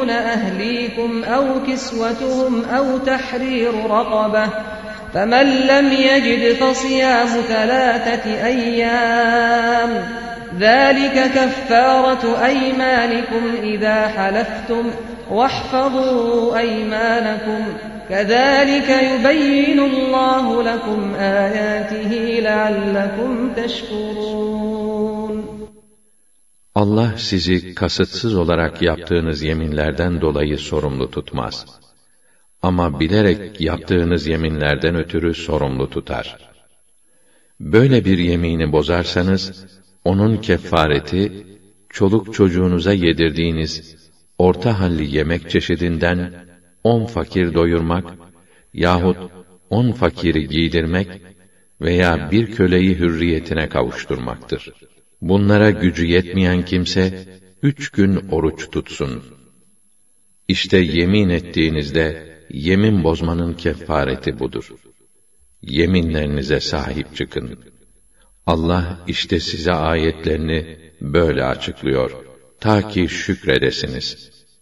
أهليكم أو كسوتهم أو تحرير رقبة فمن لم يجد فصيام 3 أيام ذلك كفارة أيمانكم إذا حلفتم واحفظوا أيمانكم كذلك يبين الله لكم آياته لعلكم تشكرون. Allah sizi kasıtsız olarak yaptığınız yeminlerden dolayı sorumlu tutmaz. Ama bilerek yaptığınız yeminlerden ötürü sorumlu tutar. Böyle bir yemini bozarsanız, onun kefareti, çoluk çocuğunuza yedirdiğiniz orta halli yemek çeşidinden 10 fakir doyurmak yahut 10 fakiri giydirmek veya bir köleyi hürriyetine kavuşturmaktır. Bunlara gücü yetmeyen kimse 3 gün oruç tutsun. İşte yemin ettiğinizde yemin bozmanın kefareti budur. Yeminlerinize sahip çıkın. Allah işte size ayetlerini böyle açıklıyor, ta ki şükredesiniz.